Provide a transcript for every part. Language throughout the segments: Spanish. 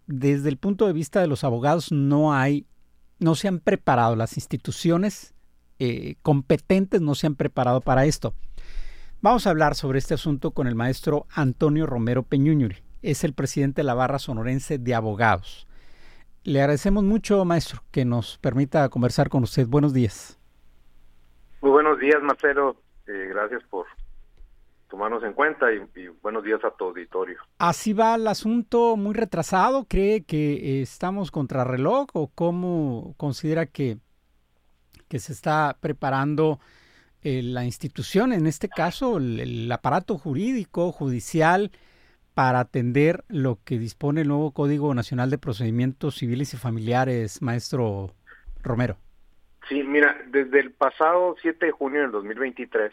desde el punto de vista de los abogados no se han preparado, las instituciones competentes no se han preparado para esto. Vamos a hablar sobre este asunto con el maestro Antonio Romero Peñuñuri. Es el presidente de la Barra Sonorense de Abogados. Le agradecemos mucho, maestro, que nos permita conversar con usted. Buenos días. Muy buenos días, Marcelo. Gracias por tomarnos en cuenta y buenos días a tu auditorio. ¿Así va el asunto muy retrasado? ¿Cree que estamos contra reloj o cómo considera que se está preparando la institución, en este caso el aparato jurídico, judicial, para atender lo que dispone el nuevo Código Nacional de Procedimientos Civiles y Familiares, maestro Romero? Sí, mira, desde el pasado 7 de junio del 2023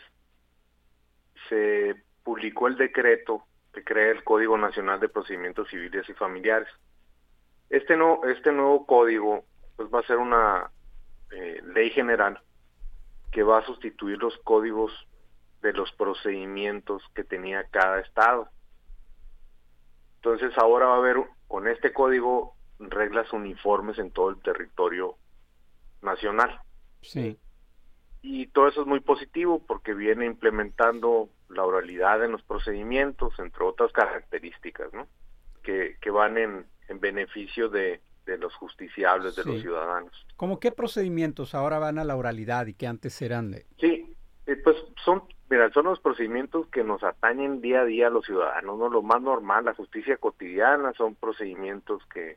se publicó el decreto que crea el Código Nacional de Procedimientos Civiles y Familiares. Este nuevo código pues va a ser una ley general que va a sustituir los códigos de los procedimientos que tenía cada estado. Entonces ahora va a haber con este código reglas uniformes en todo el territorio nacional. Sí. Y todo eso es muy positivo porque viene implementando la oralidad en los procedimientos, entre otras características, ¿no? Que van en beneficio de los justiciables, de los ciudadanos. ¿Cómo qué procedimientos ahora van a la oralidad y que antes eran de...? Sí, pues son los procedimientos que nos atañen día a día a los ciudadanos, ¿no? Lo más normal, la justicia cotidiana, son procedimientos que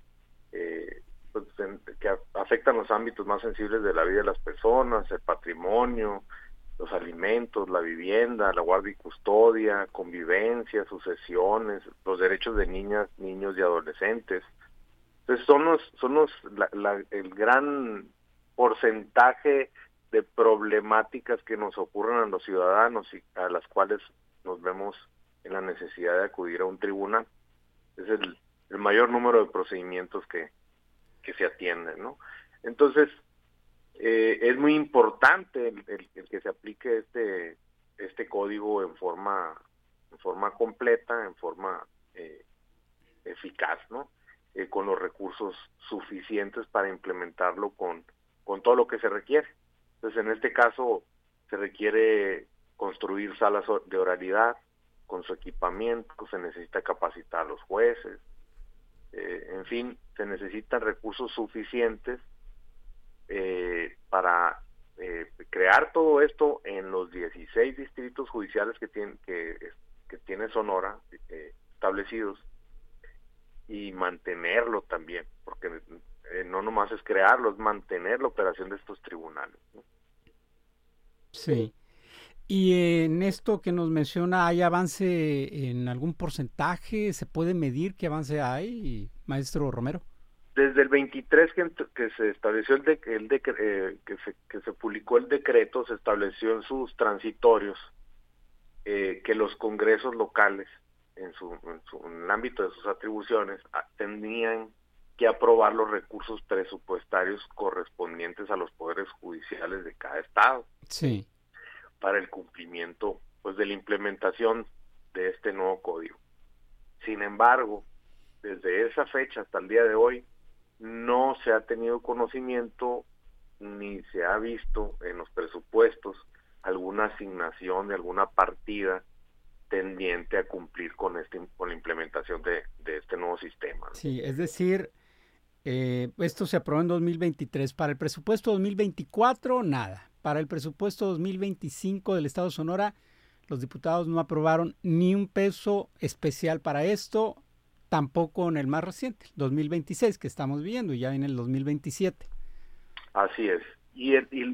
afectan los ámbitos más sensibles de la vida de las personas, el patrimonio, los alimentos, la vivienda, la guardia y custodia, convivencia, sucesiones, los derechos de niñas, niños y adolescentes. Entonces el gran porcentaje de problemáticas que nos ocurren a los ciudadanos y a las cuales nos vemos en la necesidad de acudir a un tribunal. Es el mayor número de procedimientos que se atienden, ¿no? Entonces, es muy importante el que se aplique este código en forma completa, en forma eficaz, ¿no? Con los recursos suficientes para implementarlo con todo lo que se requiere. Entonces, en este caso, se requiere construir salas de oralidad con su equipamiento, se necesita capacitar a los jueces, en fin, se necesitan recursos suficientes para crear todo esto en los 16 distritos judiciales que tiene Sonora establecidos y mantenerlo también, porque no nomás es crearlo, es mantener la operación de estos tribunales, ¿no? Sí. Y en esto que nos menciona, ¿hay avance en algún porcentaje? ¿Se puede medir qué avance hay, maestro Romero? Desde el 23 que se estableció que se publicó el decreto, se estableció en sus transitorios que los congresos locales, en el ámbito de sus atribuciones, tenían que aprobar los recursos presupuestarios correspondientes a los poderes judiciales de cada estado. Sí. Para el cumplimiento pues de la implementación de este nuevo código. Sin embargo, desde esa fecha hasta el día de hoy no se ha tenido conocimiento ni se ha visto en los presupuestos alguna asignación de alguna partida tendiente a cumplir con la implementación de este nuevo sistema, ¿no? Sí, es decir, esto se aprobó en 2023. Para el presupuesto 2024, nada. Para el presupuesto 2025 del Estado de Sonora, los diputados no aprobaron ni un peso especial para esto, tampoco en el más reciente, 2026, que estamos viviendo, y ya en el 2027. Así es. Y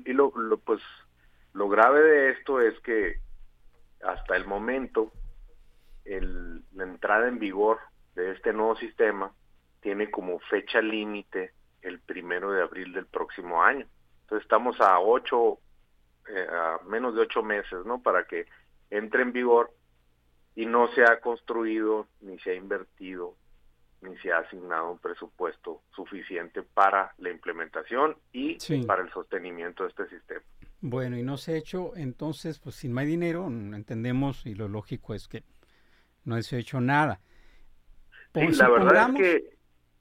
lo grave de esto es que hasta el momento la entrada en vigor de este nuevo sistema tiene como fecha límite el 1 de abril del próximo año. Entonces estamos a menos de 8 meses, ¿no? Para que entre en vigor y no se ha construido, ni se ha invertido, ni se ha asignado un presupuesto suficiente para la implementación y para el sostenimiento de este sistema. Bueno, y no se ha hecho, entonces, pues si no hay dinero, entendemos, y lo lógico es que no se ha hecho nada. Sí, la verdad es que